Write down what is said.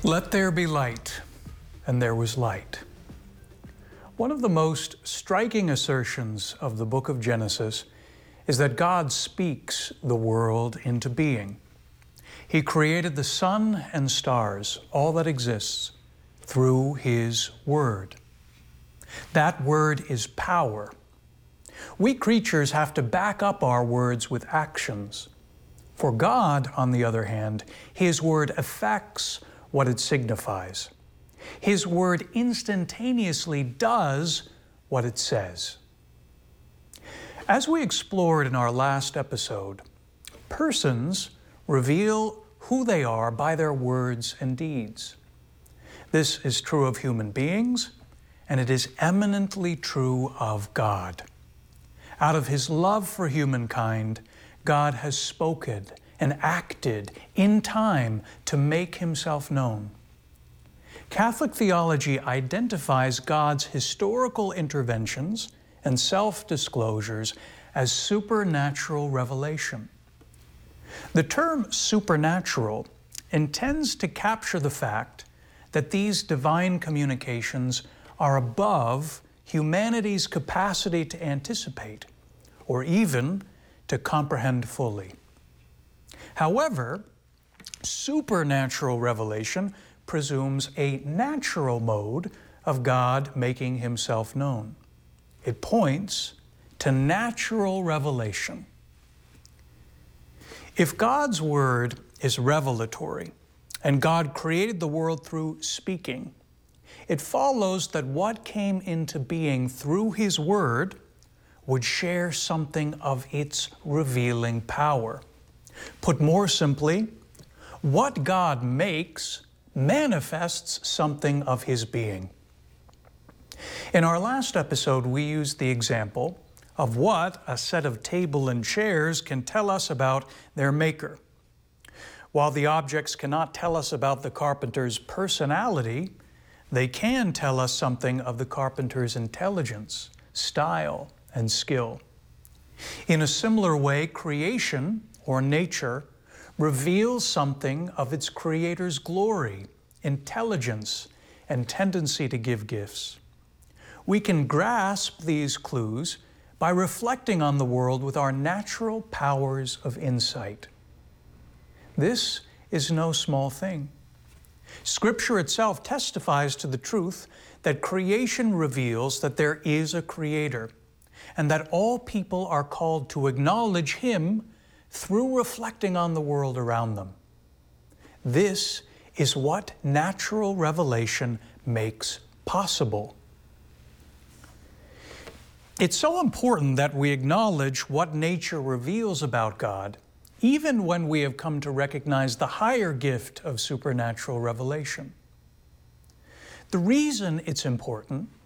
Let there be light, and there was light. One of the most striking assertions of the book of Genesis is that God speaks the world into being. He created the sun and stars, all that exists, through His Word. That Word is power. We creatures have to back up our words with actions. For God, on the other hand, His Word affects what it signifies. His Word instantaneously does what it says. As we explored in our last episode, persons reveal who they are by their words and deeds. This is true of human beings, and it is eminently true of God. Out of His love for humankind, God has spoken and acted in time to make Himself known. Catholic theology identifies God's historical interventions and self-disclosures as supernatural revelation. The term supernatural intends to capture the fact that these divine communications are above humanity's capacity to anticipate or even to comprehend fully. However, supernatural revelation presumes a natural mode of God making Himself known. It points to natural revelation. If God's Word is revelatory, and God created the world through speaking, it follows that what came into being through His Word would share something of its revealing power. Put more simply, what God makes manifests something of His being. In our last episode, we used the example of what a set of table and chairs can tell us about their maker. While the objects cannot tell us about the carpenter's personality, they can tell us something of the carpenter's intelligence, style, and skill. In a similar way, creation, or nature, reveals something of its Creator's glory, intelligence, and tendency to give gifts. We can grasp these clues by reflecting on the world with our natural powers of insight. This is no small thing. Scripture itself testifies to the truth that creation reveals that there is a Creator, and that all people are called to acknowledge Him through reflecting on the world around them. This is what natural revelation makes possible. It's so important that we acknowledge what nature reveals about God, even when we have come to recognize the higher gift of supernatural revelation. The reason it's important